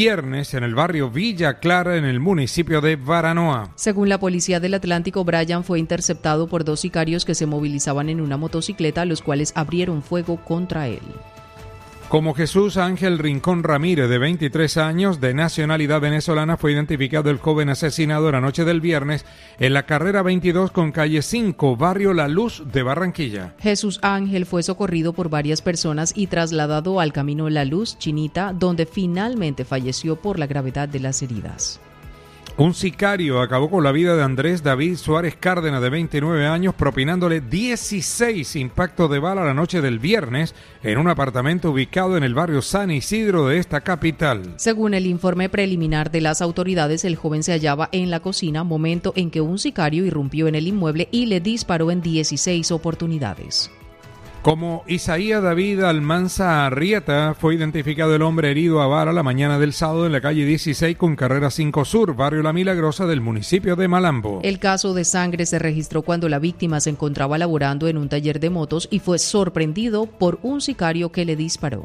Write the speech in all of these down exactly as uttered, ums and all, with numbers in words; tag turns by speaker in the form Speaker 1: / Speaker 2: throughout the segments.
Speaker 1: viernes en el barrio Villa Clara, en el municipio de Baranoa.
Speaker 2: Según la Policía del Atlántico, Brian fue interceptado por dos sicarios que se movilizaban en una motocicleta, los cuales abrieron fuego contra él.
Speaker 1: Como Jesús Ángel Rincón Ramírez, de veintitrés años, de nacionalidad venezolana, fue identificado el joven asesinado la noche del viernes en la carrera veintidós con calle cinco, barrio La Luz de Barranquilla.
Speaker 2: Jesús Ángel fue socorrido por varias personas y trasladado al camino La Luz, Chinita, donde finalmente falleció por la gravedad de las heridas.
Speaker 1: Un sicario acabó con la vida de Andrés David Suárez Cárdenas, de veintinueve años, propinándole dieciséis impactos de bala la noche del viernes en un apartamento ubicado en el barrio San Isidro de esta capital.
Speaker 2: Según el informe preliminar de las autoridades, el joven se hallaba en la cocina, momento en que un sicario irrumpió en el inmueble y le disparó en dieciséis oportunidades.
Speaker 1: Como Isaías David Almanza Arrieta, fue identificado el hombre herido a bala la mañana del sábado en la calle dieciséis con carrera cinco Sur, barrio La Milagrosa del municipio de Malambo.
Speaker 2: El caso de sangre se registró cuando la víctima se encontraba laborando en un taller de motos y fue sorprendido por un sicario que le disparó.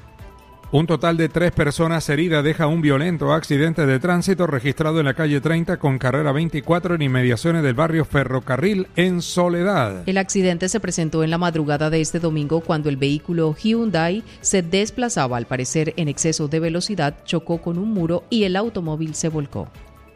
Speaker 1: Un total de tres personas heridas deja un violento accidente de tránsito registrado en la calle treinta con carrera veinticuatro en inmediaciones del barrio Ferrocarril en Soledad.
Speaker 2: El accidente se presentó en la madrugada de este domingo cuando el vehículo Hyundai se desplazaba, al parecer en exceso de velocidad, chocó con un muro y el automóvil se volcó.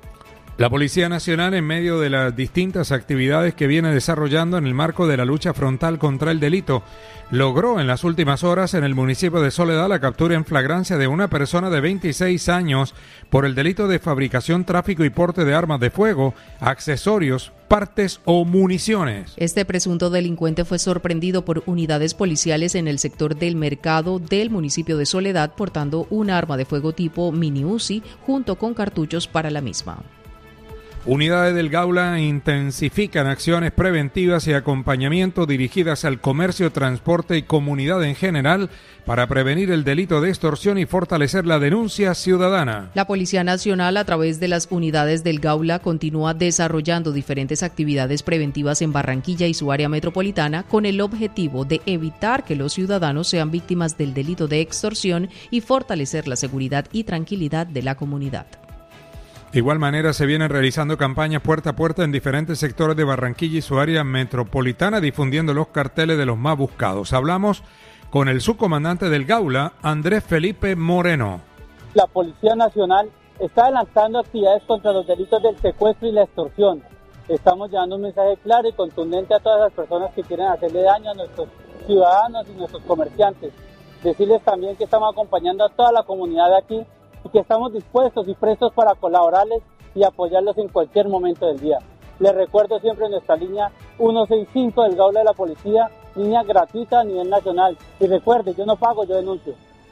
Speaker 1: La Policía Nacional, en medio de las distintas actividades que viene desarrollando en el marco de la lucha frontal contra el delito, logró en las últimas horas en el municipio de Soledad la captura en flagrancia de una persona de veintiséis años por el delito de fabricación, tráfico y porte de armas de fuego, accesorios, partes o municiones.
Speaker 2: Este presunto delincuente fue sorprendido por unidades policiales en el sector del mercado del municipio de Soledad portando un arma de fuego tipo mini Uzi junto con cartuchos para la misma.
Speaker 1: Unidades del Gaula intensifican acciones preventivas y acompañamiento dirigidas al comercio, transporte y comunidad en general para prevenir el delito de extorsión y fortalecer la denuncia ciudadana.
Speaker 2: La Policía Nacional, a través de las unidades del Gaula, continúa desarrollando diferentes actividades preventivas en Barranquilla y su área metropolitana con el objetivo de evitar que los ciudadanos sean víctimas del delito de extorsión y fortalecer la seguridad y tranquilidad de la comunidad.
Speaker 1: De igual manera, se vienen realizando campañas puerta a puerta en diferentes sectores de Barranquilla y su área metropolitana, difundiendo los carteles de los más buscados. Hablamos con el subcomandante del Gaula, Andrés Felipe Moreno.
Speaker 3: La Policía Nacional está adelantando actividades contra los delitos del secuestro y la extorsión. Estamos llevando un mensaje claro y contundente a todas las personas que quieren hacerle daño a nuestros ciudadanos y nuestros comerciantes. Decirles también que estamos acompañando a toda la comunidad de aquí y que estamos dispuestos y prestos para colaborarles y apoyarlos en cualquier momento del día. Les recuerdo siempre nuestra línea ciento sesenta y cinco del Gaula de la Policía, línea gratuita a nivel nacional. Y recuerde, yo no pago, yo denuncio.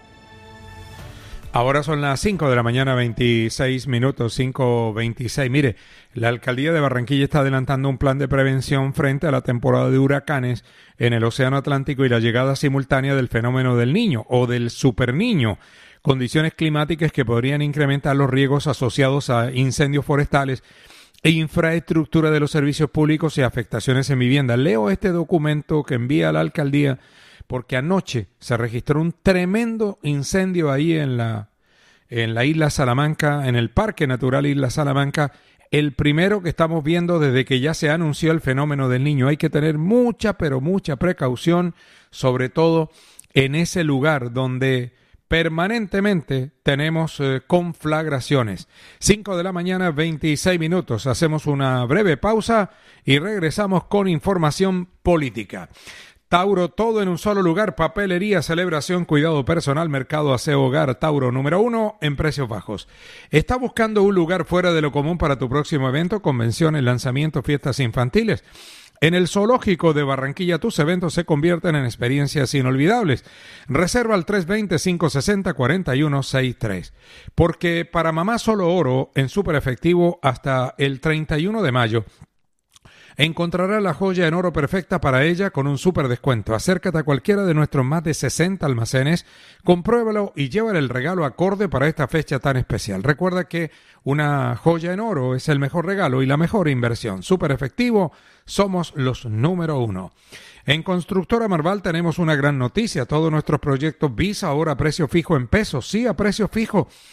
Speaker 1: Ahora son las cinco de la mañana, veintiséis minutos, cinco veintiséis. Mire, la alcaldía de Barranquilla está adelantando un plan de prevención frente a la temporada de huracanes en el Océano Atlántico y la llegada simultánea del fenómeno del Niño o del Superniño. Condiciones climáticas que podrían incrementar los riesgos asociados a incendios forestales e infraestructura de los servicios públicos y afectaciones en vivienda. Leo este documento que envía la alcaldía porque anoche se registró un tremendo incendio ahí en la, en la isla Salamanca, en el Parque Natural Isla Salamanca, el primero que estamos viendo desde que ya se anunció el fenómeno del Niño. Hay que tener mucha, pero mucha precaución, sobre todo en ese lugar donde permanentemente tenemos eh, conflagraciones. cinco de la mañana, veintiséis minutos. Hacemos una breve pausa y regresamos con información política. Tauro, todo en un solo lugar, papelería, celebración, cuidado personal, mercado, aseo, hogar. Tauro, número uno en precios bajos. ¿Estás buscando un lugar fuera de lo común para tu próximo evento, convenciones, lanzamientos, fiestas infantiles? En el Zoológico de Barranquilla tus eventos se convierten en experiencias inolvidables. Reserva al tres dos cero, cinco seis cero, cuatro uno seis tres. Porque para mamá solo oro en súper efectivo hasta el treinta y uno de mayo. Encontrará la joya en oro perfecta para ella con un súper descuento. Acércate a cualquiera de nuestros más de sesenta almacenes, compruébalo y llévale el regalo acorde para esta fecha tan especial. Recuerda que una joya en oro es el mejor regalo y la mejor inversión. Súper efectivo, somos los número uno. En Constructora Marval tenemos una gran noticia. Todos nuestros proyectos Visa ahora a precio fijo en pesos. Sí, a precio fijo.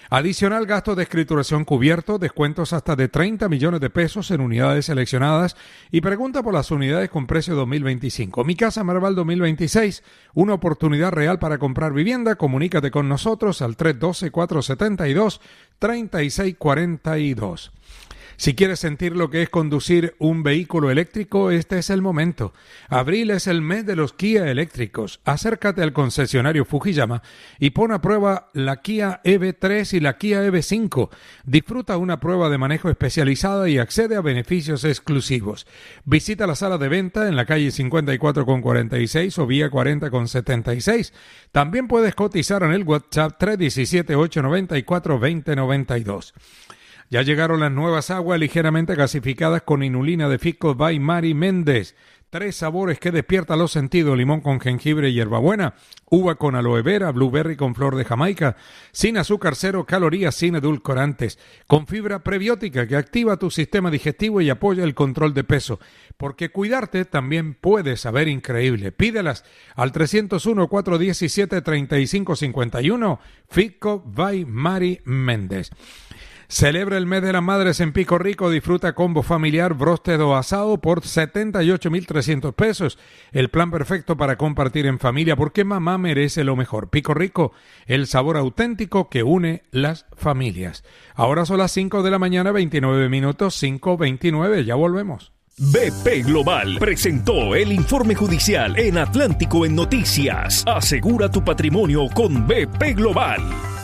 Speaker 1: Adicional gasto de escrituración cubierto, descuentos hasta de treinta millones de pesos en unidades seleccionadas y pregunta por las unidades con precio dos mil veinticinco. Mi Casa Merval dos mil veintiséis, una oportunidad real para comprar vivienda. Comunícate con nosotros al tres uno dos, cuatro siete dos, tres seis cuatro dos. Si quieres sentir lo que es conducir un vehículo eléctrico, este es el momento. Abril es el mes de los Kia eléctricos. Acércate al concesionario Fujiyama y pon a prueba la Kia E V tres y la Kia E V cinco. Disfruta una prueba de manejo especializada y accede a beneficios exclusivos. Visita la sala de venta en la calle cincuenta y cuatro con cuarenta y seis o vía cuarenta con setenta y seis. También puedes cotizar en el WhatsApp tres uno siete, ocho nueve cuatro, dos cero nueve dos. Ya llegaron las nuevas aguas ligeramente gasificadas con inulina de Fico by Mari Méndez. Tres sabores que despiertan los sentidos: limón con jengibre y hierbabuena, uva con aloe vera, blueberry con flor de Jamaica, sin azúcar, cero calorías, sin edulcorantes, con fibra prebiótica que activa tu sistema digestivo y apoya el control de peso. Porque cuidarte también puede saber increíble. Pídelas al tres cero uno, cuatro uno siete, tres cinco cinco uno, Fico by Mari Méndez. Celebra el mes de las madres en Pico Rico. Disfruta combo familiar, brósted o asado por setenta y ocho mil trescientos pesos. El plan perfecto para compartir en familia, porque mamá merece lo mejor. Pico Rico, el sabor auténtico que une las familias. Ahora son las cinco de la mañana, veintinueve minutos, cinco veintinueve. Ya volvemos.
Speaker 4: B P Global presentó el informe judicial en Atlántico en Noticias. Asegura tu patrimonio con B P Global.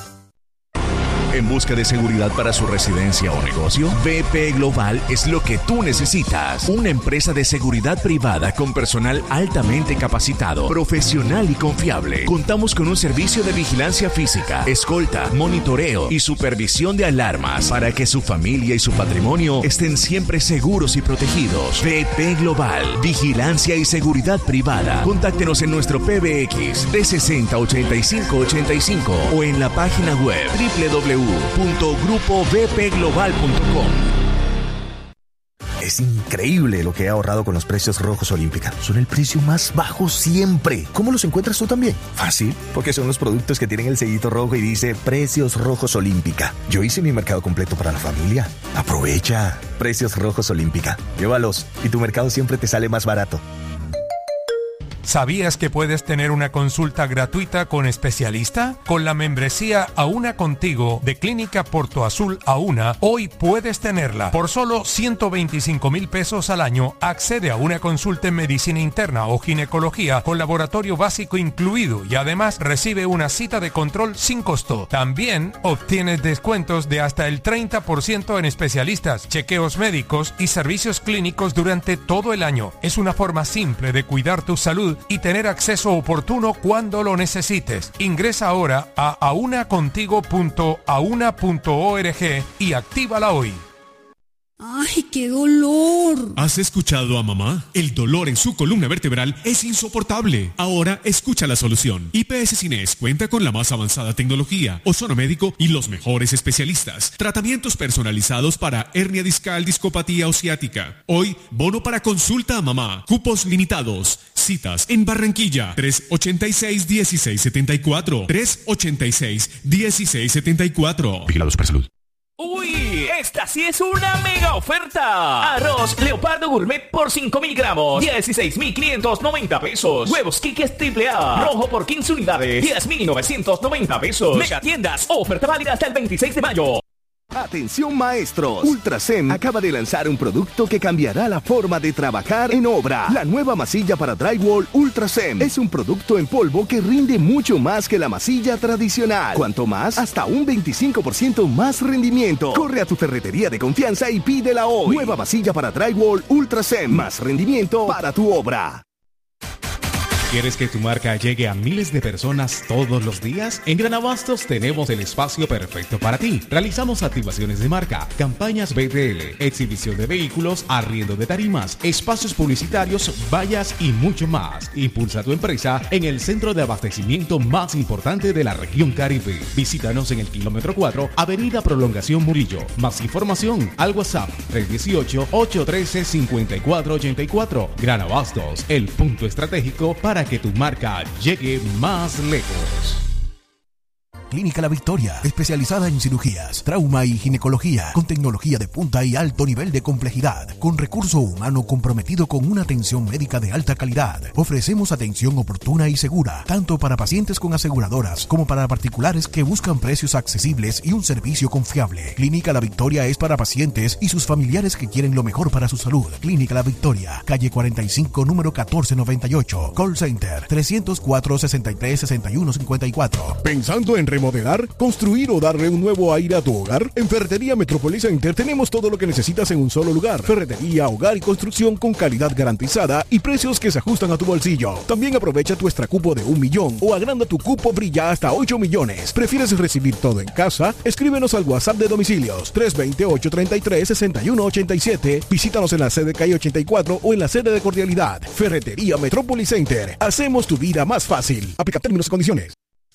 Speaker 4: ¿En busca de seguridad para su residencia o negocio? B P Global es lo que tú necesitas. Una empresa de seguridad privada con personal altamente capacitado, profesional y confiable. Contamos con un servicio de vigilancia física, escolta, monitoreo y supervisión de alarmas para que su familia y su patrimonio estén siempre seguros y protegidos. B P Global, vigilancia y seguridad privada. Contáctenos en nuestro P B X trescientos sesenta, ochenta y cinco ochenta y cinco o en la página web doble u doble u doble u punto grupo b p global punto com.
Speaker 5: Es increíble lo que he ahorrado con los precios Rojos Olímpica. Son el precio más bajo siempre. ¿Cómo los encuentras tú también? Fácil, porque son los productos que tienen el sellito rojo y dice Precios Rojos Olímpica. Yo hice mi mercado completo para la familia. Aprovecha. Precios Rojos Olímpica. Llévalos y tu mercado siempre te sale más barato.
Speaker 1: ¿Sabías que puedes tener una consulta gratuita con especialista? Con la membresía Auna Contigo de Clínica Porto Azul Auna, hoy puedes tenerla. Por solo ciento veinticinco mil pesos al año, accede a una consulta en medicina interna o ginecología con laboratorio básico incluido y además recibe una cita de control sin costo. También obtienes descuentos de hasta el treinta por ciento en especialistas, chequeos médicos y servicios clínicos durante todo el año. Es una forma simple de cuidar tu salud y tener acceso oportuno cuando lo necesites. Ingresa ahora a aunacontigo punto auna punto org y actívala hoy.
Speaker 6: ¡Ay, qué dolor!
Speaker 7: ¿Has escuchado a mamá? El dolor en su columna vertebral es insoportable. Ahora escucha la solución. I P S Cines cuenta con la más avanzada tecnología, ozono médico y los mejores especialistas. Tratamientos personalizados para hernia discal, discopatía o ciática. Hoy, bono para consulta a mamá. Cupos limitados. Citas en Barranquilla. tres ochenta y seis, dieciséis setenta y cuatro. tres ochenta y seis, dieciséis setenta y cuatro.
Speaker 4: Vigilados para salud.
Speaker 8: ¡Uy! ¡Esta sí es una mega oferta! Arroz Leopardo Gourmet por cinco mil gramos, dieciséis mil quinientos noventa pesos. Huevos Quiques triple A, rojo por quince unidades, diez mil novecientos noventa pesos. Mega tiendas, oferta válida hasta el veintiséis de mayo.
Speaker 9: Atención maestros, Ultrasem acaba de lanzar un producto que cambiará la forma de trabajar en obra. La nueva masilla para drywall Ultrasem es un producto en polvo que rinde mucho más que la masilla tradicional. Cuanto más, hasta un veinticinco por ciento más rendimiento. Corre a tu ferretería de confianza y pídela hoy. Nueva masilla para drywall Ultrasem, más rendimiento para tu obra.
Speaker 10: ¿Quieres que tu marca llegue a miles de personas todos los días? En Gran Abastos tenemos el espacio perfecto para ti. Realizamos activaciones de marca, campañas B T L, exhibición de vehículos, arriendo de tarimas, espacios publicitarios, vallas y mucho más. Impulsa tu empresa en el centro de abastecimiento más importante de la región Caribe. Visítanos en el kilómetro cuatro, Avenida Prolongación Murillo. Más información al WhatsApp tres uno ocho, ocho uno tres, cinco cuatro ocho cuatro. Gran Abastos, el punto estratégico para que tu marca llegue más lejos.
Speaker 5: Clínica La Victoria, especializada en cirugías, trauma y ginecología, con tecnología de punta y alto nivel de complejidad, con recurso humano comprometido con una atención médica de alta calidad. Ofrecemos atención oportuna y segura, tanto para pacientes con aseguradoras como para particulares que buscan precios accesibles y un servicio confiable. Clínica La Victoria es para pacientes y sus familiares que quieren lo mejor para su salud. Clínica La Victoria, calle cuarenta y cinco, número catorce noventa y ocho. Call Center trescientos cuatro, sesenta y tres, sesenta y uno cincuenta y cuatro.
Speaker 9: ¿Pensando en remodelar, construir o darle un nuevo aire a tu hogar? En Ferretería Metropolis Center tenemos todo lo que necesitas en un solo lugar. Ferretería, hogar y construcción con calidad garantizada y precios que se ajustan a tu bolsillo. También aprovecha tu extra cupo de un millón o agranda tu cupo Brilla hasta ocho millones. ¿Prefieres recibir todo en casa? Escríbenos al WhatsApp de domicilios tres dos cero, ocho tres tres, seis uno ocho siete. Visítanos en la sede calle ochenta y cuatro o en la sede de Cordialidad. Ferretería Metropolis Center. Hacemos tu vida más fácil. Aplica términos y condiciones.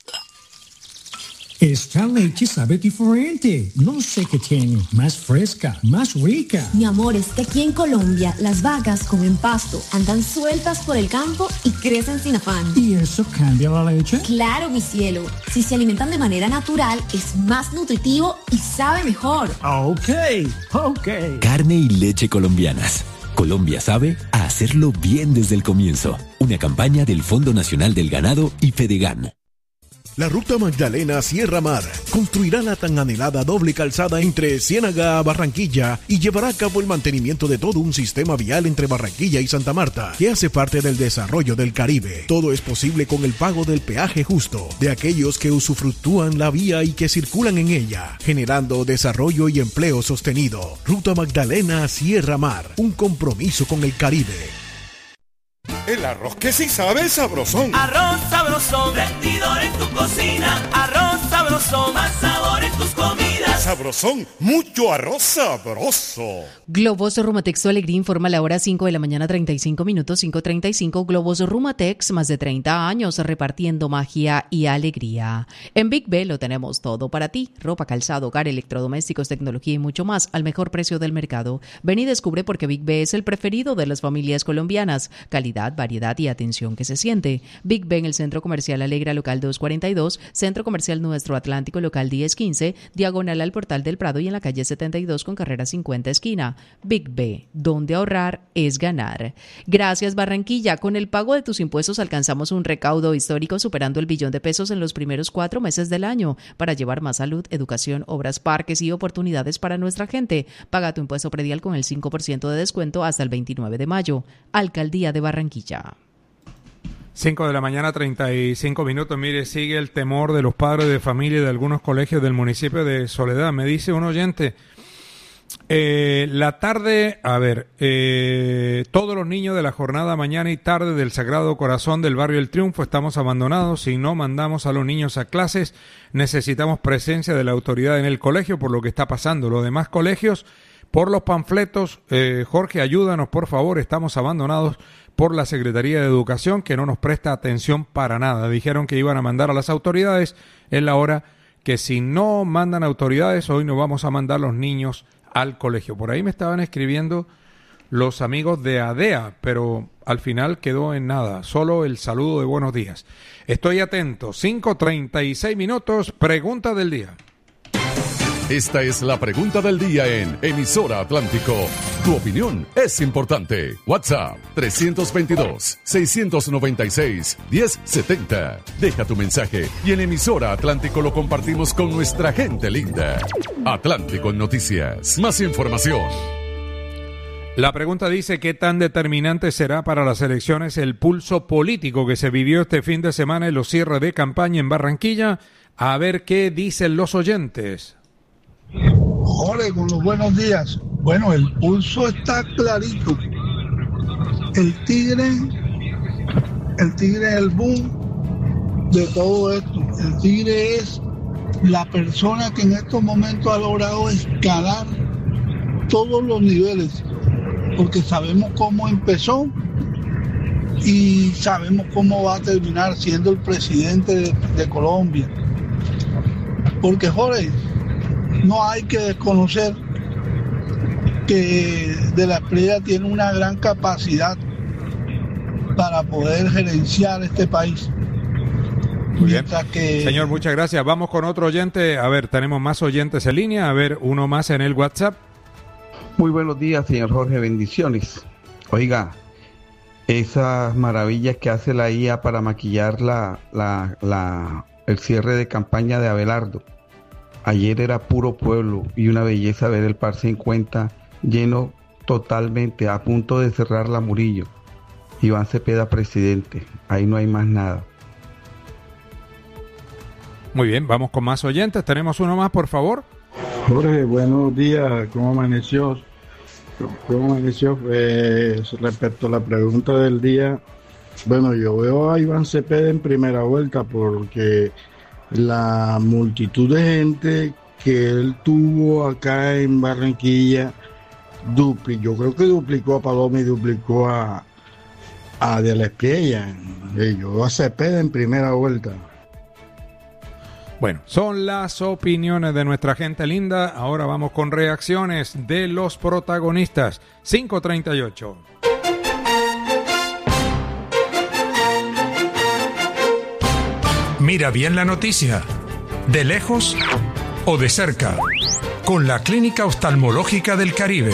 Speaker 11: Esta leche sabe diferente. No sé qué tiene. Más fresca, más rica.
Speaker 12: Mi amor, es que aquí en Colombia las vacas comen pasto, andan sueltas por el campo y crecen sin afán.
Speaker 11: ¿Y eso cambia la leche?
Speaker 12: Claro, mi cielo. Si se alimentan de manera natural, es más nutritivo y sabe mejor.
Speaker 11: Ok, ok.
Speaker 13: Carne y leche colombianas. Colombia sabe a hacerlo bien desde el comienzo. Una campaña del Fondo Nacional del Ganado y Fedegan.
Speaker 9: La Ruta Magdalena Sierra Mar construirá la tan anhelada doble calzada entre Ciénaga a Barranquilla y llevará a cabo el mantenimiento de todo un sistema vial entre Barranquilla y Santa Marta, que hace parte del desarrollo del Caribe. Todo es posible con el pago del peaje justo de aquellos que usufructúan la vía y que circulan en ella, generando desarrollo y empleo sostenido. Ruta Magdalena Sierra Mar, un compromiso con el Caribe.
Speaker 14: El arroz que sí sabe es sabrosón.
Speaker 15: Arroz sabrosón, rendidor en tu cocina. Arroz sabrosón, más sabor en tus comidas.
Speaker 14: Sabrosón, mucho arroz sabroso.
Speaker 2: Globos Rumatex Alegría informa a la hora cinco de la mañana, treinta y cinco minutos, cinco treinta y cinco. Globos Rumatex, más de treinta años repartiendo magia y alegría. En Big B lo tenemos todo para ti. Ropa, calzado, hogar, electrodomésticos, tecnología y mucho más al mejor precio del mercado. Ven y descubre por qué Big B es el preferido de las familias colombianas. Calidad, variedad y atención que se siente. Big Ben, el Centro Comercial Alegra, local doscientos cuarenta y dos, Centro Comercial Nuestro Atlántico, local diez quince, diagonal al Portal del Prado y en la calle setenta y dos con carrera cincuenta esquina. Big B, donde ahorrar es ganar. Gracias, Barranquilla. Con el pago de tus impuestos alcanzamos un recaudo histórico superando el billón de pesos en los primeros cuatro meses del año para llevar más salud, educación, obras, parques y oportunidades para nuestra gente. Paga tu impuesto predial con el cinco por ciento de descuento hasta el veintinueve de mayo. Alcaldía de Barranquilla.
Speaker 1: cinco de la mañana, treinta y cinco minutos. Mire, sigue el temor de los padres de familia de algunos colegios del municipio de Soledad. Me dice un oyente, eh, la tarde, a ver, eh, todos los niños de la jornada mañana y tarde del Sagrado Corazón del barrio El Triunfo estamos abandonados. Si no mandamos a los niños a clases, necesitamos presencia de la autoridad en el colegio por lo que está pasando. Los demás colegios, por los panfletos, eh, Jorge, ayúdanos por favor, estamos abandonados por la Secretaría de Educación, que no nos presta atención para nada. Dijeron que iban a mandar a las autoridades, es la hora que si no mandan autoridades, hoy no vamos a mandar los niños al colegio. Por ahí me estaban escribiendo los amigos de ADEA, pero al final quedó en nada, solo el saludo de buenos días. Estoy atento, cinco treinta y seis minutos, pregunta del día.
Speaker 16: Esta es la pregunta del día en Emisora Atlántico. Tu opinión es importante. WhatsApp tres dos dos, seis nueve seis, uno cero siete cero. Deja tu mensaje y en Emisora Atlántico lo compartimos con nuestra gente linda. Atlántico en Noticias. Más información.
Speaker 1: La pregunta dice, ¿qué tan determinante será para las elecciones el pulso político que se vivió este fin de semana en los cierres de campaña en Barranquilla? A ver qué dicen los oyentes.
Speaker 17: Jorge, con los buenos días. Bueno, el pulso está clarito. El tigre, el tigre es el boom de todo esto. El tigre es la persona que en estos momentos ha logrado escalar todos los niveles, porque sabemos cómo empezó y sabemos cómo va a terminar siendo el presidente de, de Colombia. Porque, Jorge, no hay que desconocer que De la Espriella tiene una gran capacidad para poder gerenciar este país.
Speaker 1: Muy bien. Que... Señor, muchas gracias. Vamos con otro oyente. A ver, tenemos más oyentes en línea. A ver, uno más en el WhatsApp.
Speaker 18: Muy buenos días, señor Jorge. Bendiciones. Oiga, esas maravillas que hace la I A para maquillar la, la, la, el cierre de campaña de Abelardo. Ayer era puro pueblo y una belleza ver el Par cincuenta lleno totalmente, a punto de cerrar la Murillo. Iván Cepeda presidente. Ahí no hay más nada.
Speaker 1: Muy bien, vamos con más oyentes. Tenemos uno más, por favor.
Speaker 19: Jorge, buenos días. ¿Cómo amaneció? ¿Cómo amaneció? Eh, respecto a la pregunta del día, bueno, yo veo a Iván Cepeda en primera vuelta porque la multitud de gente que él tuvo acá en Barranquilla, dupli, yo creo que duplicó a Paloma y duplicó a, a De la Espriella. Yo veo a Cepeda en primera vuelta.
Speaker 1: Bueno, son las opiniones de nuestra gente linda. Ahora vamos con reacciones de los protagonistas. cinco treinta y ocho.
Speaker 20: Mira bien la noticia, de lejos o de cerca, con la Clínica Oftalmológica del Caribe.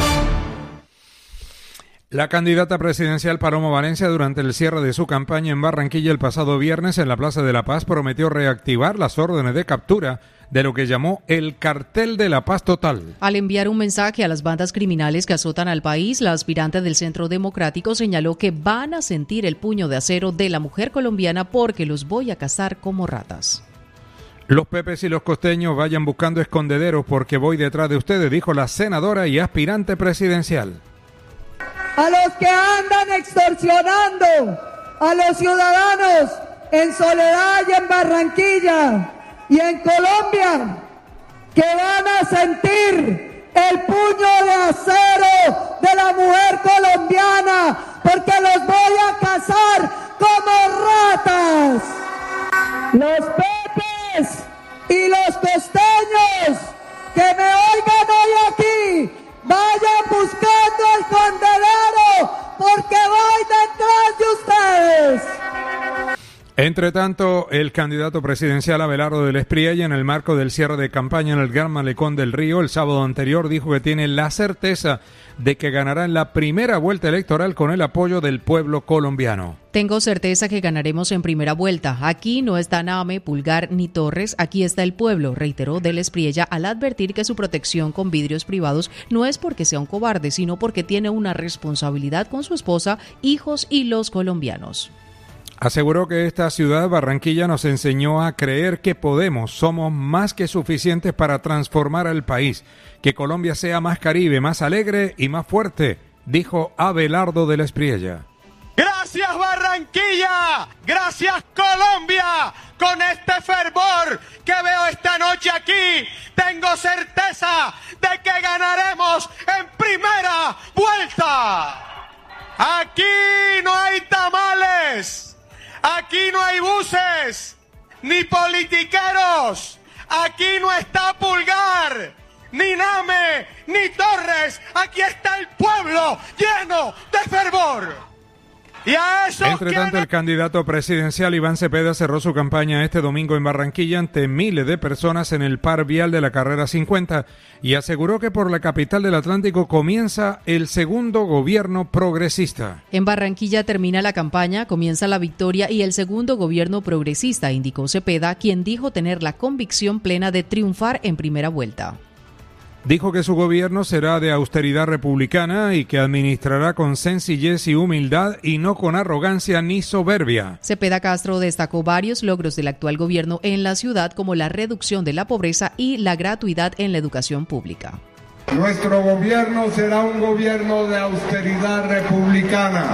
Speaker 1: La candidata presidencial Paloma Valencia, durante el cierre de su campaña en Barranquilla el pasado viernes en la Plaza de la Paz, prometió reactivar las órdenes de captura de lo que llamó el Cartel de la Paz Total.
Speaker 2: Al enviar un mensaje a las bandas criminales que azotan al país, la aspirante del Centro Democrático señaló que van a sentir el puño de acero de la mujer colombiana porque los voy a cazar como ratas.
Speaker 1: Los pepes y los costeños vayan buscando escondederos porque voy detrás de ustedes, dijo la senadora y aspirante presidencial.
Speaker 21: A los que andan extorsionando a los ciudadanos en Soledad y en Barranquilla y en Colombia, que van a sentir el puño de acero de la mujer colombiana, porque los voy a cazar como ratas. Los pepes y los costeños que me oigan hoy aquí, vayan buscando el condenero, porque voy detrás de ustedes.
Speaker 1: Entre tanto, el candidato presidencial Abelardo de la Espriella, en el marco del cierre de campaña en el Gran Malecón del Río el sábado anterior, dijo que tiene la certeza de que ganará en la primera vuelta electoral con el apoyo del pueblo colombiano.
Speaker 2: Tengo certeza que ganaremos en primera vuelta. Aquí no está Name, Pulgar ni Torres, aquí está el pueblo, reiteró de la Espriella al advertir que su protección con vidrios privados no es porque sea un cobarde, sino porque tiene una responsabilidad con su esposa, hijos y los colombianos.
Speaker 1: Aseguró que esta ciudad, Barranquilla, nos enseñó a creer que podemos, somos más que suficientes para transformar al país, que Colombia sea más Caribe, más alegre y más fuerte, dijo Abelardo de la Espriella.
Speaker 22: Gracias Barranquilla, gracias Colombia, con este fervor que veo esta noche aquí, tengo certeza de que ganaremos en primera vuelta. Aquí no hay tamales. Aquí no hay buses, ni politiqueros, aquí no está Pulgar, ni Name, ni Torres, aquí está el pueblo lleno de fervor. Y a eso
Speaker 1: Entre tanto, el candidato presidencial Iván Cepeda cerró su campaña este domingo en Barranquilla ante miles de personas en el par vial de la carrera cincuenta y aseguró que por la capital del Atlántico comienza el segundo gobierno progresista.
Speaker 2: En Barranquilla termina la campaña, comienza la victoria y el segundo gobierno progresista, indicó Cepeda, quien dijo tener la convicción plena de triunfar en primera vuelta.
Speaker 1: Dijo que su gobierno será de austeridad republicana y que administrará con sencillez y humildad y no con arrogancia ni soberbia.
Speaker 2: Cepeda Castro destacó varios logros del actual gobierno en la ciudad, como la reducción de la pobreza y la gratuidad en la educación pública.
Speaker 23: Nuestro gobierno será un gobierno de austeridad republicana,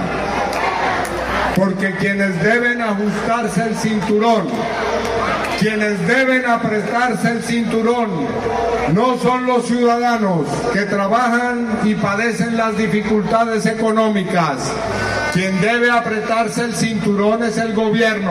Speaker 23: porque quienes deben ajustarse el cinturón, quienes deben apretarse el cinturón, no son los ciudadanos que trabajan y padecen las dificultades económicas. Quien debe apretarse el cinturón es el gobierno.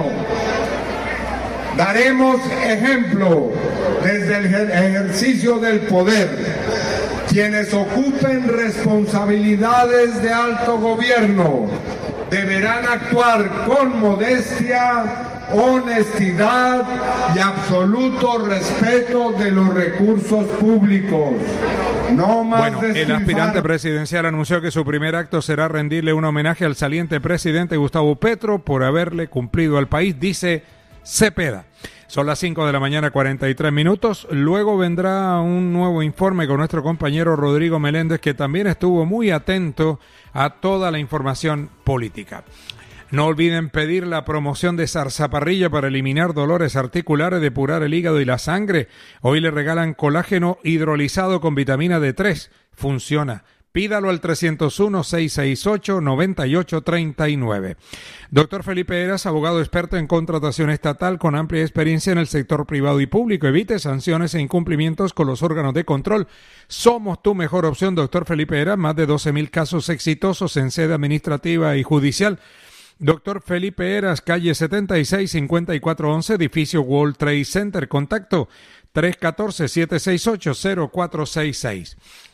Speaker 23: Daremos ejemplo desde el ejercicio del poder. Quienes ocupen responsabilidades de alto gobierno deberán actuar con modestia honestidad y absoluto respeto de los recursos públicos. No más
Speaker 1: bueno, el aspirante presidencial anunció que su primer acto será rendirle un homenaje al saliente presidente Gustavo Petro por haberle cumplido al país, dice Cepeda. Son las cinco de la mañana, cuarenta y tres minutos. Luego vendrá un nuevo informe con nuestro compañero Rodrigo Meléndez, que también estuvo muy atento a toda la información política. No olviden pedir la promoción de zarzaparrilla para eliminar dolores articulares, depurar el hígado y la sangre. Hoy le regalan colágeno hidrolizado con vitamina D tres. Funciona. Pídalo al tres cero uno, seis seis ocho, nueve ocho tres nueve. Doctor Felipe Heras, abogado experto en contratación estatal con amplia experiencia en el sector privado y público. Evite sanciones e incumplimientos con los órganos de control. Somos tu mejor opción, doctor Felipe Heras. Más de doce mil casos exitosos en sede administrativa y judicial. Doctor Felipe Heras, calle setenta y seis, cincuenta y cuatro once, edificio World Trade Center. Contacto tres uno cuatro, siete seis ocho, cero cuatro seis seis.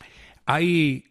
Speaker 1: Hay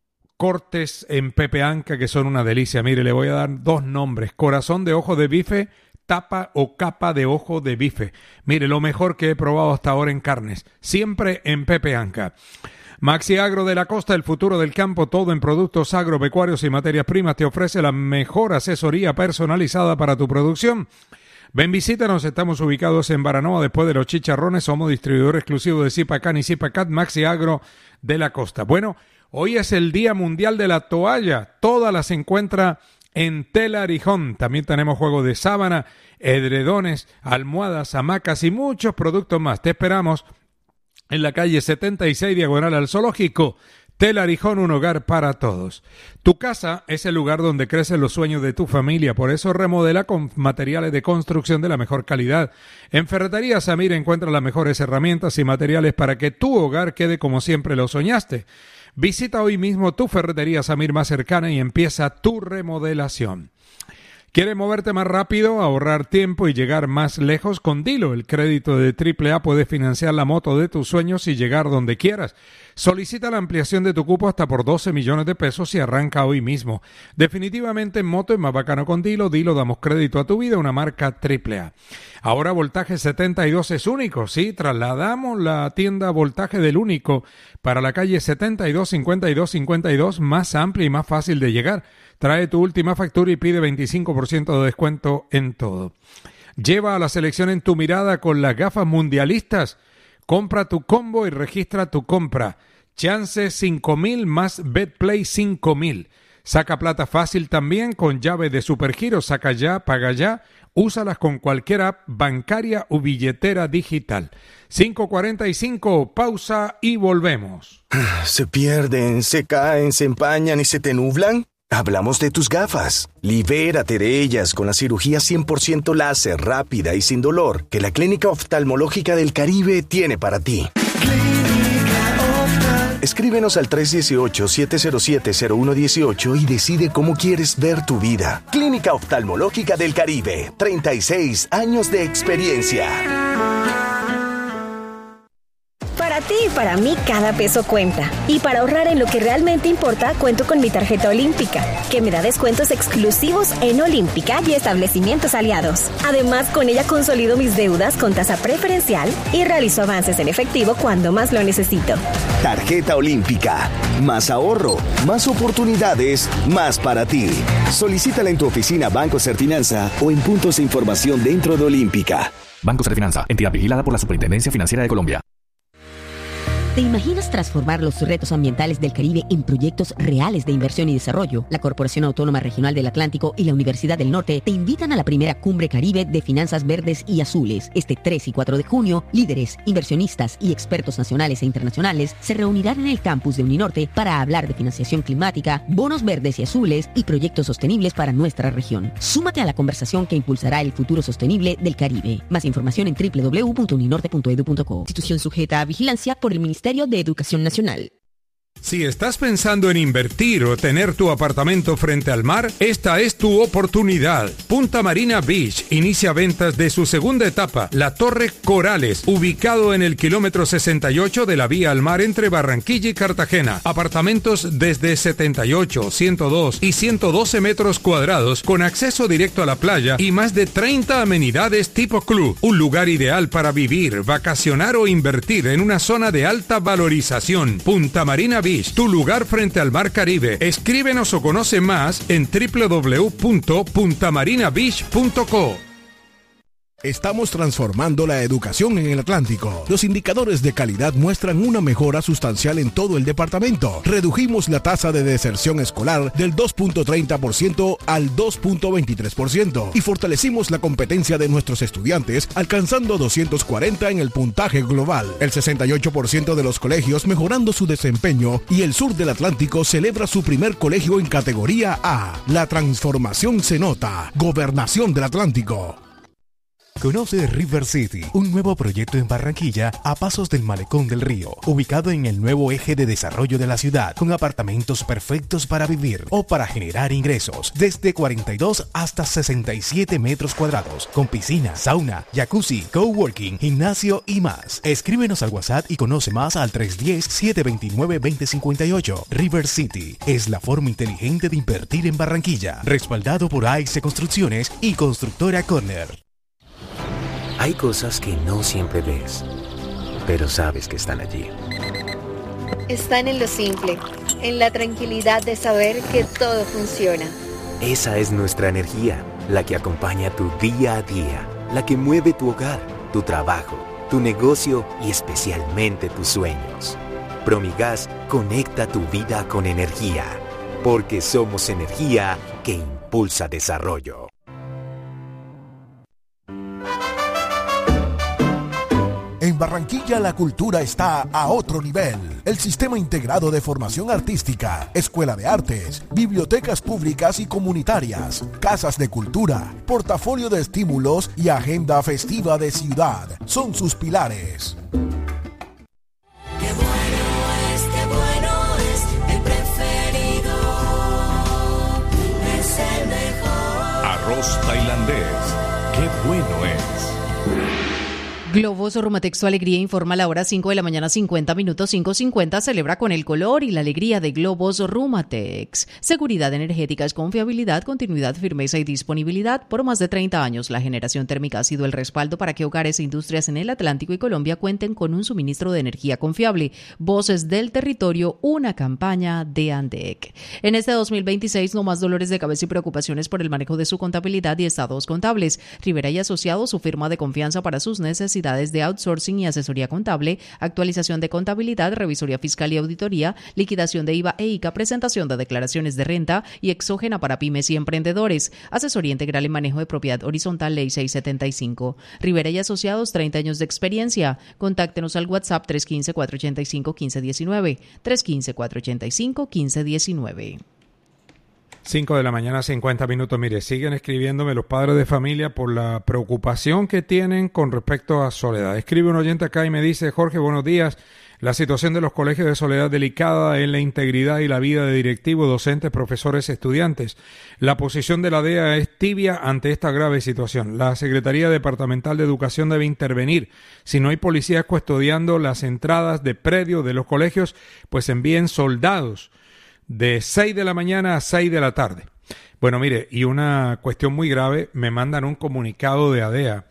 Speaker 1: cortes en Pepe Anca que son una delicia. Mire, le voy a dar dos nombres: corazón de ojo de bife, tapa o capa de ojo de bife. Mire, lo mejor que he probado hasta ahora en carnes, siempre en Pepe Anca. Maxi Agro de la Costa, el futuro del campo, todo en productos agropecuarios y materias primas, te ofrece la mejor asesoría personalizada para tu producción. Ven, visítanos, estamos ubicados en Baranoa, después de los Chicharrones, somos distribuidor exclusivo de Zipacan y Zipacat. Maxi Agro de la Costa. Bueno, hoy es el Día Mundial de la Toalla. Todas las encuentra en Tela Arijón. También tenemos juegos de sábana, edredones, almohadas, hamacas y muchos productos más. Te esperamos en la calle setenta y seis, diagonal al Zoológico. Tela Arijón, un hogar para todos. Tu casa es el lugar donde crecen los sueños de tu familia, por eso remodela con materiales de construcción de la mejor calidad. En Ferretería Samir encuentra las mejores herramientas y materiales para que tu hogar quede como siempre lo soñaste. Visita hoy mismo tu Ferretería Samir más cercana y empieza tu remodelación. ¿Quieres moverte más rápido, ahorrar tiempo y llegar más lejos? Con Dilo, el crédito de triple A, puedes financiar la moto de tus sueños y llegar donde quieras. Solicita la ampliación de tu cupo hasta por doce millones de pesos y arranca hoy mismo. Definitivamente en moto es más bacano con Dilo. Dilo, damos crédito a tu vida, una marca triple A. Ahora Voltaje setenta y dos es único, sí, trasladamos la tienda Voltaje del Único para la calle setenta y dos, cincuenta y dos, cincuenta y dos, más amplia y más fácil de llegar. Trae tu última factura y pide veinticinco por ciento de descuento en todo. Lleva a la selección en tu mirada con las gafas mundialistas. Compra tu combo y registra tu compra. Chance cinco mil más BetPlay cinco mil. Saca plata fácil también con llave de Supergiro. Saca ya, paga ya. Úsalas con cualquier app bancaria o billetera digital. cinco cuarenta y cinco, pausa y volvemos.
Speaker 5: ¿Se pierden, se caen, se empañan y se te nublan? Hablamos de tus gafas. Libérate de ellas con la cirugía cien por ciento láser, rápida y sin dolor que la Clínica Oftalmológica del Caribe tiene para ti. Escríbenos al tres uno ocho, siete cero siete, cero uno uno ocho y decide cómo quieres ver tu vida. Clínica Oftalmológica del Caribe, treinta y seis años de experiencia.
Speaker 3: Para ti y para mí cada peso cuenta. Y para ahorrar en lo que realmente importa, cuento con mi tarjeta Olímpica, que me da descuentos exclusivos en Olímpica y establecimientos aliados. Además, con ella consolido mis deudas con tasa preferencial y realizo avances en efectivo cuando más lo necesito.
Speaker 5: Tarjeta Olímpica. Más ahorro, más oportunidades, más para ti. Solicítala en tu oficina Banco Serfinanza o en puntos de información dentro de Olímpica.
Speaker 6: Banco Serfinanza, entidad vigilada por la Superintendencia Financiera de Colombia.
Speaker 7: ¿Te imaginas transformar los retos ambientales del Caribe en proyectos reales de inversión y desarrollo? La Corporación Autónoma Regional del Atlántico y la Universidad del Norte te invitan a la primera Cumbre Caribe de Finanzas Verdes y Azules. Este tres y cuatro de junio, líderes, inversionistas y expertos nacionales e internacionales se reunirán en el campus de Uninorte para hablar de financiación climática, bonos verdes y azules y proyectos sostenibles para nuestra región. Súmate a la conversación que impulsará el futuro sostenible del Caribe. Más información en doble u doble u doble u punto uninorte punto e d u punto co. Institución sujeta a vigilancia por el Ministerio de Educación Nacional.
Speaker 1: Si estás pensando en invertir o tener tu apartamento frente al mar, esta es tu oportunidad. Punta Marina Beach inicia ventas de su segunda etapa, la Torre Corales, ubicado en el kilómetro sesenta y ocho de la vía al mar entre Barranquilla y Cartagena. Apartamentos desde setenta y ocho, ciento dos y ciento doce metros cuadrados con acceso directo a la playa y más de treinta amenidades tipo club. Un lugar ideal para vivir, vacacionar o invertir en una zona de alta valorización. Punta Marina Beach, tu lugar frente al mar Caribe. Escríbenos o conoce más en doble u doble u doble u punto punta marina beach punto co.
Speaker 9: Estamos transformando la educación en el Atlántico. Los indicadores de calidad muestran una mejora sustancial en todo el departamento. Redujimos la tasa de deserción escolar del dos punto treinta por ciento al dos punto veintitrés por ciento y fortalecimos la competencia de nuestros estudiantes alcanzando doscientos cuarenta en el puntaje global. El sesenta y ocho por ciento de los colegios mejorando su desempeño y el sur del Atlántico celebra su primer colegio en categoría A. La transformación se nota. Gobernación del Atlántico.
Speaker 4: Conoce River City, un nuevo proyecto en Barranquilla a pasos del Malecón del Río, ubicado en el nuevo eje de desarrollo de la ciudad, con apartamentos perfectos para vivir o para generar ingresos, desde cuarenta y dos hasta sesenta y siete metros cuadrados, con piscina, sauna, jacuzzi, coworking, gimnasio y más. Escríbenos al WhatsApp y conoce más al tres uno cero, siete dos nueve, dos cero cinco ocho. River City es la forma inteligente de invertir en Barranquilla, respaldado por A X Construcciones y Constructora Corner.
Speaker 8: Hay cosas que no siempre ves, pero sabes que están allí.
Speaker 10: Están en lo simple, en la tranquilidad de saber que todo funciona.
Speaker 8: Esa es nuestra energía, la que acompaña tu día a día, la que mueve tu hogar, tu trabajo, tu negocio y especialmente tus sueños. Promigas conecta tu vida con energía, porque somos energía que impulsa desarrollo.
Speaker 9: En Barranquilla la cultura está a otro nivel. El Sistema Integrado de Formación Artística, Escuela de Artes, bibliotecas públicas y comunitarias, casas de cultura, portafolio de estímulos y agenda festiva de ciudad son sus pilares.
Speaker 15: Qué bueno es, qué bueno es, el preferido es el mejor.
Speaker 16: Arroz tailandés, qué bueno es.
Speaker 2: Globos Rumatex, tu alegría, informa a la hora cinco de la mañana, cincuenta minutos, cinco cincuenta, celebra con el color y la alegría de Globos Rumatex. Seguridad energética es confiabilidad, continuidad, firmeza y disponibilidad. Por más de treinta años, la generación térmica ha sido el respaldo para que hogares e industrias en el Atlántico y Colombia cuenten con un suministro de energía confiable. Voces del territorio, una campaña de ANDEC. En este dos mil veintiséis, no más dolores de cabeza y preocupaciones por el manejo de su contabilidad y estados contables. Rivera y Asociados, su firma de confianza para sus necesidades de outsourcing y asesoría contable, actualización de contabilidad, revisoría fiscal y auditoría, liquidación de I V A e I C A, presentación de declaraciones de renta y exógena para pymes y emprendedores, asesoría integral en manejo de propiedad horizontal, ley seiscientos setenta y cinco. Rivera y Asociados, treinta años de experiencia. Contáctenos al WhatsApp tres uno cinco, cuatro ocho cinco, uno cinco uno nueve, tres uno cinco, cuatro ocho cinco, uno cinco uno nueve.
Speaker 1: cinco de la mañana, cincuenta minutos. Mire, siguen escribiéndome los padres de familia por la preocupación que tienen con respecto a Soledad. Escribe un oyente acá y me dice: Jorge, buenos días. La situación de los colegios de Soledad delicada en la integridad y la vida de directivos, docentes, profesores, estudiantes. La posición de la D E A es tibia ante esta grave situación. La Secretaría Departamental de Educación debe intervenir. Si no hay policías custodiando las entradas de predio de los colegios, pues envíen soldados de seis de la mañana a seis de la tarde. Bueno, mire, y una cuestión muy grave, me mandan un comunicado de A D E A.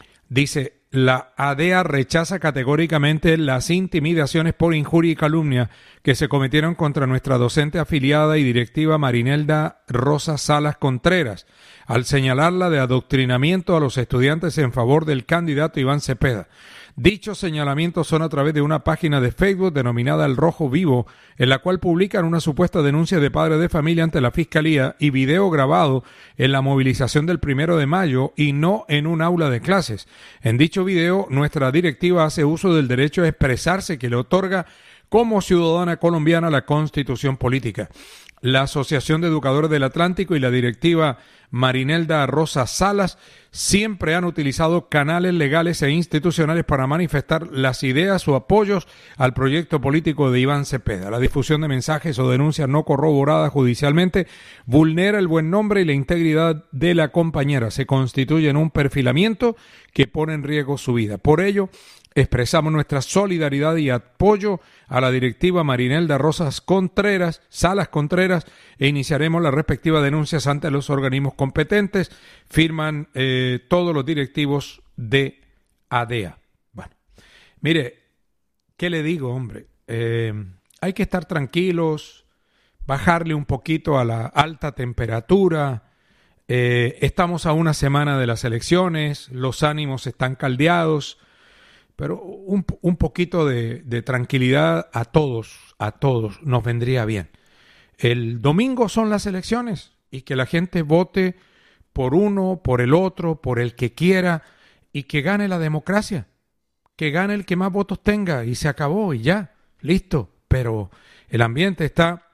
Speaker 1: Dice: la A D E A rechaza categóricamente las intimidaciones por injuria y calumnia que se cometieron contra nuestra docente afiliada y directiva Marinelda Rosa Salas Contreras, al señalarla de adoctrinamiento a los estudiantes en favor del candidato Iván Cepeda. Dichos señalamientos son a través de una página de Facebook denominada El Rojo Vivo, en la cual publican una supuesta denuncia de padres de familia ante la Fiscalía y video grabado en la movilización del primero de mayo y no en un aula de clases. En dicho video, nuestra directiva hace uso del derecho a expresarse que le otorga como ciudadana colombiana la Constitución Política. la Asociación de Educadores del Atlántico y la directiva Marinelda Rosa Salas siempre han utilizado canales legales e institucionales para manifestar las ideas o apoyos al proyecto político de Iván Cepeda. La difusión de mensajes o denuncias no corroboradas judicialmente vulnera el buen nombre y la integridad de la compañera. Se constituye en un perfilamiento que pone en riesgo su vida. Por ello, expresamos nuestra solidaridad y apoyo a la directiva Marinelda Rosas Contreras, Salas Contreras, e iniciaremos las respectivas denuncias ante los organismos competentes. Firman eh, todos los directivos de A D E A. Bueno, mire, ¿qué le digo, hombre? Eh, hay que estar tranquilos, bajarle un poquito a la alta temperatura. Eh, estamos a una semana de las elecciones, los ánimos están caldeados. Pero un, un poquito de, de tranquilidad a todos, a todos nos vendría bien. El domingo son las elecciones y que la gente vote por uno, por el otro, por el que quiera y que gane la democracia. Que gane el que más votos tenga y se acabó y ya, listo. Pero el ambiente está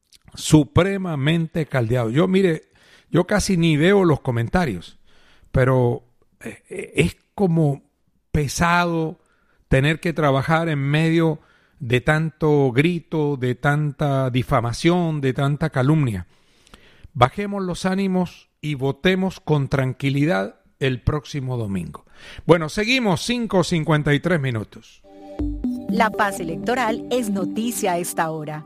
Speaker 1: supremamente caldeado. Yo, mire, yo casi ni veo los comentarios, pero es como pesado tener que trabajar en medio de tanto grito, de tanta difamación, de tanta calumnia. Bajemos los ánimos y votemos con tranquilidad el próximo domingo. Bueno, seguimos, cinco cincuenta y tres minutos.
Speaker 11: La paz electoral es noticia a esta hora.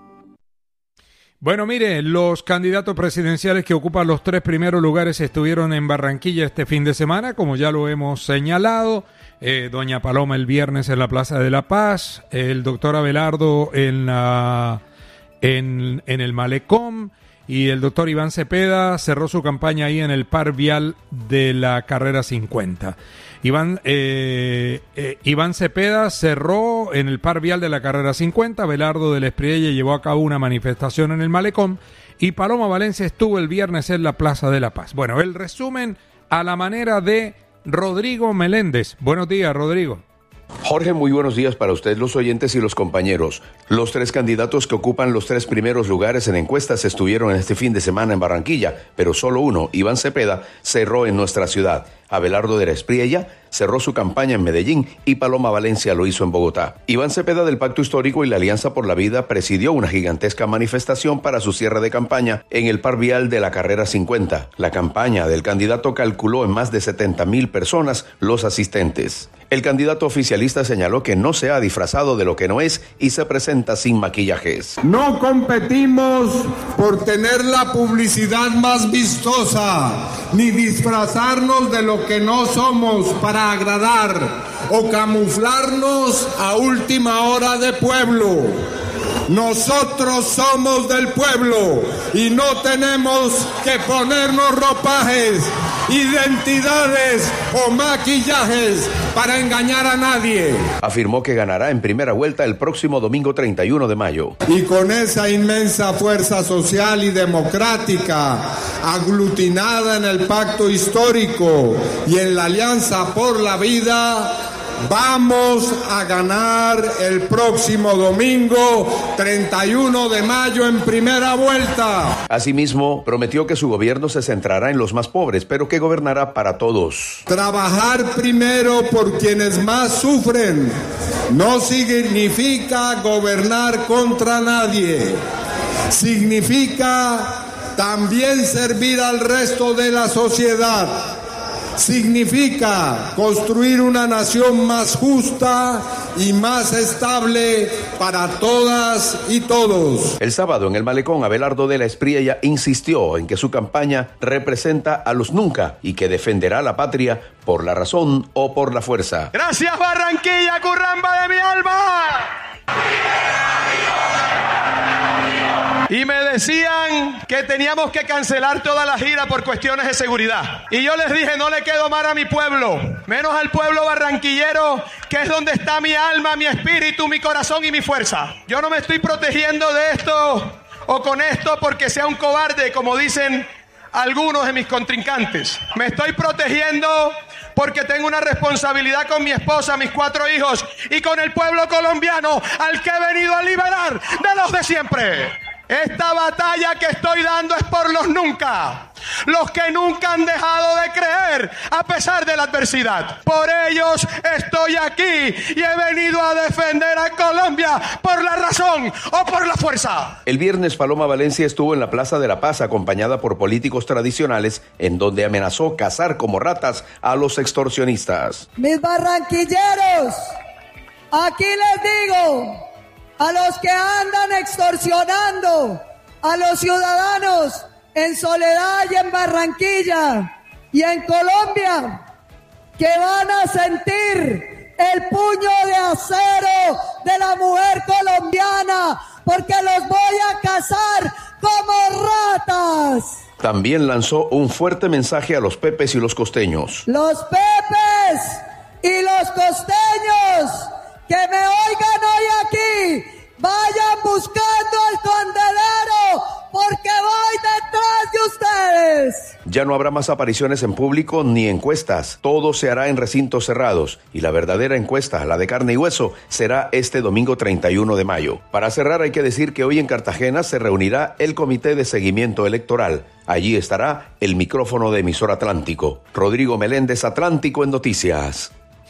Speaker 1: Bueno, mire, los candidatos presidenciales que ocupan los tres primeros lugares estuvieron en Barranquilla este fin de semana, como ya lo hemos señalado. Eh, Doña Paloma el viernes en la Plaza de la Paz, el doctor Abelardo en, la, en, en el Malecón y el doctor Iván Cepeda cerró su campaña ahí en el par vial de la carrera cincuenta. Iván, eh, eh, Iván Cepeda cerró en el par vial de la carrera cincuenta, Abelardo del Espriella llevó a cabo una manifestación en el Malecón y Paloma Valencia estuvo el viernes en la Plaza de la Paz. Bueno, el resumen a la manera de Rodrigo Meléndez. Buenos días, Rodrigo.
Speaker 12: Jorge, muy buenos días para usted, los oyentes y los compañeros. Los tres candidatos que ocupan los tres primeros lugares en encuestas estuvieron este fin de semana en Barranquilla, pero solo uno, Iván Cepeda, cerró en nuestra ciudad. Abelardo de la Espriella cerró su campaña en Medellín y Paloma Valencia lo hizo en Bogotá. Iván Cepeda del Pacto Histórico y la Alianza por la Vida presidió una gigantesca manifestación para su cierre de campaña en el par vial de la carrera cincuenta. La campaña del candidato calculó en más de setenta mil personas los asistentes. El candidato oficialista señaló que no se ha disfrazado de lo que no es y se presenta sin maquillajes.
Speaker 23: No competimos por tener la publicidad más vistosa, ni disfrazarnos de lo que no somos para agradar o camuflarnos a última hora de pueblo. Nosotros somos del pueblo y no tenemos que ponernos ropajes, identidades o maquillajes para engañar a nadie.
Speaker 12: Afirmó que ganará en primera vuelta el próximo domingo treinta y uno de mayo.
Speaker 23: Y con esa inmensa fuerza social y democrática aglutinada en el Pacto Histórico y en la Alianza por la Vida, vamos a ganar el próximo domingo treinta y uno de mayo en primera vuelta.
Speaker 12: Asimismo, prometió que su gobierno se centrará en los más pobres, pero que gobernará para todos.
Speaker 23: Trabajar primero por quienes más sufren no significa gobernar contra nadie. Significa también servir al resto de la sociedad. Significa construir una nación más justa y más estable para todas y todos.
Speaker 12: El sábado en el Malecón, Abelardo de la Espriella insistió en que su campaña representa a los nunca y que defenderá la patria por la razón o por la fuerza.
Speaker 22: Gracias, Barranquilla, curramba de mi alma. Y me decían que teníamos que cancelar toda la gira por cuestiones de seguridad. Y yo les dije, no le quedo mal a mi pueblo, menos al pueblo barranquillero, que es donde está mi alma, mi espíritu, mi corazón y mi fuerza. Yo no me estoy protegiendo de esto o con esto porque sea un cobarde, como dicen algunos de mis contrincantes. Me estoy protegiendo porque tengo una responsabilidad con mi esposa, mis cuatro hijos y con el pueblo colombiano al que he venido a liberar de los de siempre. Esta batalla que estoy dando es por los nunca, los que nunca han dejado de creer a pesar de la adversidad. Por ellos estoy aquí y he venido a defender a Colombia por la razón o por la fuerza.
Speaker 12: El viernes Paloma Valencia estuvo en la Plaza de la Paz acompañada por políticos tradicionales en donde amenazó cazar como ratas a los extorsionistas.
Speaker 21: Mis barranquilleros, aquí les digo, a los que andan extorsionando a los ciudadanos en Soledad y en Barranquilla y en Colombia, que van a sentir el puño de acero de la mujer colombiana, porque los voy a cazar como ratas.
Speaker 12: También lanzó un fuerte mensaje a los pepes y los costeños.
Speaker 21: Los pepes y los costeños que me oigan hoy aquí, vayan buscando el condedero, porque voy detrás de ustedes.
Speaker 12: Ya no habrá más apariciones en público ni encuestas. Todo se hará en recintos cerrados. Y la verdadera encuesta, la de carne y hueso, será este domingo treinta y uno de mayo. Para cerrar, hay que decir que hoy en Cartagena se reunirá el Comité de Seguimiento Electoral. Allí estará el micrófono de Emisora Atlántico. Rodrigo Meléndez, Atlántico en Noticias.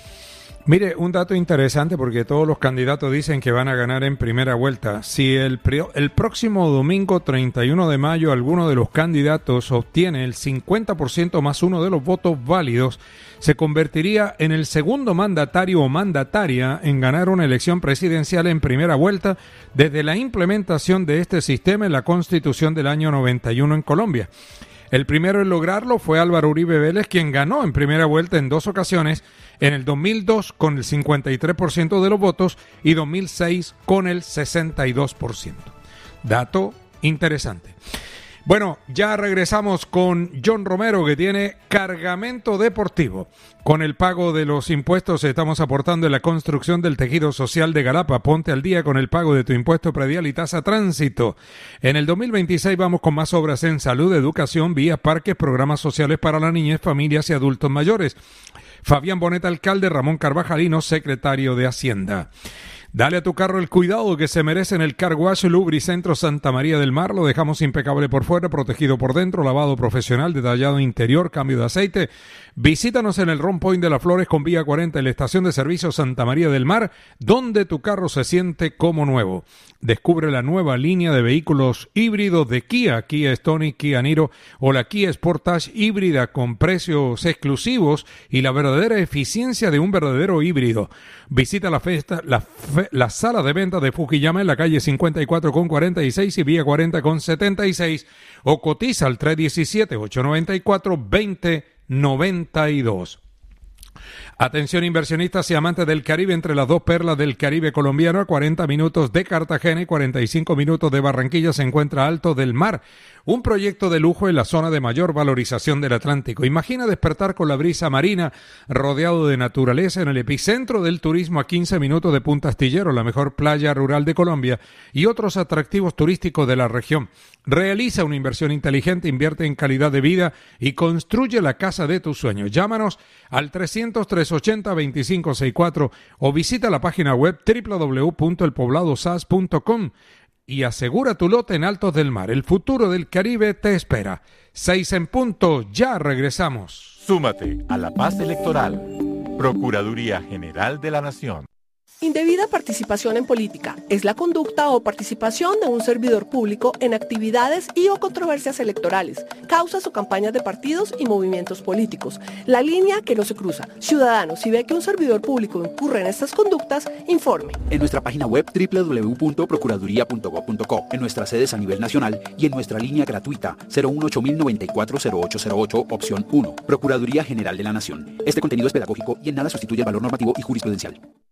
Speaker 1: Mire, un dato interesante porque todos los candidatos dicen que van a ganar en primera vuelta. Si el, el próximo domingo treinta y uno de mayo alguno de los candidatos obtiene el cincuenta por ciento más uno de los votos válidos, se convertiría en el segundo mandatario o mandataria en ganar una elección presidencial en primera vuelta desde la implementación de este sistema en la Constitución del año noventa y uno en Colombia. El primero en lograrlo fue Álvaro Uribe Vélez, quien ganó en primera vuelta en dos ocasiones, en el dos mil dos con el cincuenta y tres por ciento de los votos y dos mil seis con el sesenta y dos por ciento. Dato interesante. Bueno, ya regresamos con John Romero, que tiene Cargamento Deportivo. Con el pago de los impuestos estamos aportando en la construcción del tejido social de Galapa. Ponte al día con el pago de tu impuesto predial y tasa tránsito. En el dos mil veintiséis vamos con más obras en salud, educación, vías, parques, programas sociales para la niñez, familias y adultos mayores. Fabián Bonet, alcalde, Ramón Carvajalino, secretario de Hacienda. Dale a tu carro el cuidado que se merece en el Car Wash Lubricentro Santa María del Mar. Lo dejamos impecable por fuera, protegido por dentro, lavado profesional, detallado interior, cambio de aceite. Visítanos en el Ron Point de las Flores con vía cuarenta en la estación de servicio Santa María del Mar, donde tu carro se siente como nuevo. Descubre la nueva línea de vehículos híbridos de Kia, Kia Stonic, Kia Niro o la Kia Sportage híbrida con precios exclusivos y la verdadera eficiencia de un verdadero híbrido. Visita la, festa, la, fe, la sala de venta de Fujiyama en la calle cincuenta y cuatro con cuarenta y seis y vía cuarenta con setenta y seis o cotiza al tres uno siete, ocho nueve cuatro, dos cero nueve dos. Atención inversionistas y amantes del Caribe, entre las dos perlas del Caribe colombiano, a cuarenta minutos de Cartagena y cuarenta y cinco minutos de Barranquilla, se encuentra Alto del Mar, un proyecto de lujo en la zona de mayor valorización del Atlántico. Imagina despertar con la brisa marina, rodeado de naturaleza, en el epicentro del turismo, a quince minutos de Punta Astillero, la mejor playa rural de Colombia, y otros atractivos turísticos de la región. Realiza una inversión inteligente, invierte en calidad de vida y construye la casa de tus sueños. Llámanos al trescientos, trescientos ochenta, veinticinco sesenta y cuatro o visita la página web doble u doble u doble u punto el poblado s a s punto com y asegura tu lote en Altos del Mar. El futuro del Caribe te espera. Seis en punto, ya regresamos.
Speaker 13: Súmate a la paz electoral. Procuraduría General de la Nación.
Speaker 14: Indebida participación en política es la conducta o participación de un servidor público en actividades y o controversias electorales, causas o campañas de partidos y movimientos políticos. La línea que no se cruza. Ciudadano, si ve que un servidor público incurre en estas conductas, informe.
Speaker 17: En nuestra página web doble u doble u doble u punto procuraduría punto gob punto co, en nuestras sedes a nivel nacional y en nuestra línea gratuita cero uno ocho mil noventa y cuatro cero ocho cero ocho, opción uno. Procuraduría General de la Nación. Este contenido es pedagógico y en nada sustituye el valor normativo y jurisprudencial.